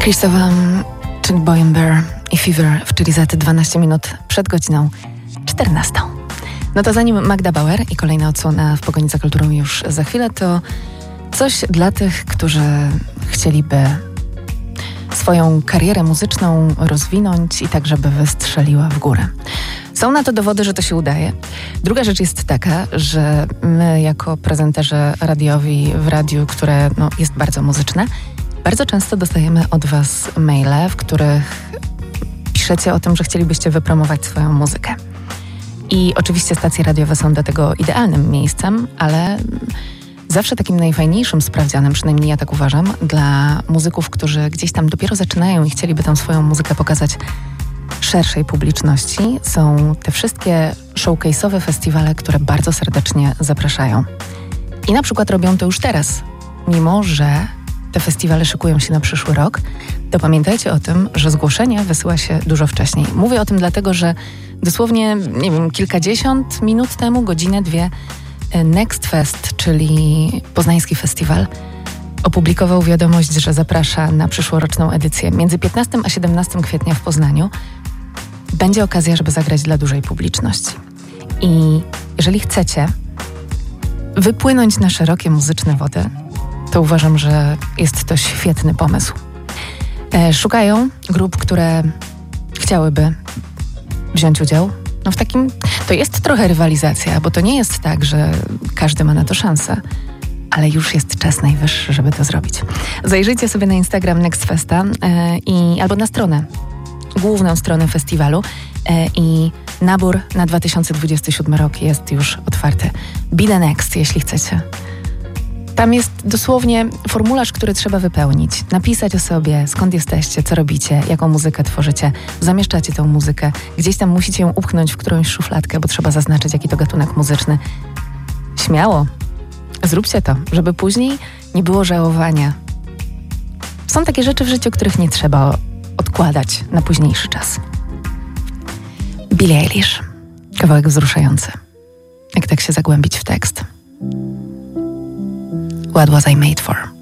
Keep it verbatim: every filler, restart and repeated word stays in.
Christopher, czyli Boy and Bear i Fever w Chili Zety dwanaście minut przed godziną czternastą. No to zanim Magda Bauer i kolejna odsłona w Pogoni za kulturą już za chwilę, to coś dla tych, którzy chcieliby swoją karierę muzyczną rozwinąć i tak, żeby wystrzeliła w górę. Są na to dowody, że to się udaje. Druga rzecz jest taka, że my jako prezenterzy radiowi w radiu, które no, jest bardzo muzyczne, bardzo często dostajemy od was maile, w których piszecie o tym, że chcielibyście wypromować swoją muzykę. I oczywiście stacje radiowe są do tego idealnym miejscem, ale zawsze takim najfajniejszym sprawdzianem, przynajmniej ja tak uważam, dla muzyków, którzy gdzieś tam dopiero zaczynają i chcieliby tą swoją muzykę pokazać szerszej publiczności, są te wszystkie showcase'owe festiwale, które bardzo serdecznie zapraszają. I na przykład robią to już teraz, mimo że te festiwale szykują się na przyszły rok, to pamiętajcie o tym, że zgłoszenia wysyła się dużo wcześniej. Mówię o tym dlatego, że dosłownie, nie wiem, kilkadziesiąt minut temu, godzinę, dwie, Next Fest, czyli poznański festiwal, opublikował wiadomość, że zaprasza na przyszłoroczną edycję. Między piętnastego a siedemnastego kwietnia w Poznaniu będzie okazja, żeby zagrać dla dużej publiczności. I jeżeli chcecie wypłynąć na szerokie muzyczne wody, to uważam, że jest to świetny pomysł. E, szukają grup, które chciałyby wziąć udział. No w takim, to jest trochę rywalizacja, bo to nie jest tak, że każdy ma na to szansę, ale już jest czas najwyższy, żeby to zrobić. Zajrzyjcie sobie na Instagram Next Festa e, i, albo na stronę, główną stronę festiwalu e, i nabór na dwa tysiące dwudziesty siódmy rok jest już otwarty. Be the next, jeśli chcecie. Tam jest dosłownie formularz, który trzeba wypełnić. Napisać o sobie, skąd jesteście, co robicie, jaką muzykę tworzycie, zamieszczacie tę muzykę. Gdzieś tam musicie ją upchnąć w którąś szufladkę, bo trzeba zaznaczyć, jaki to gatunek muzyczny. Śmiało. Zróbcie to, żeby później nie było żałowania. Są takie rzeczy w życiu, których nie trzeba odkładać na późniejszy czas. Billie Eilish. Kawałek wzruszający. Jak tak się zagłębić w tekst. What was I made for?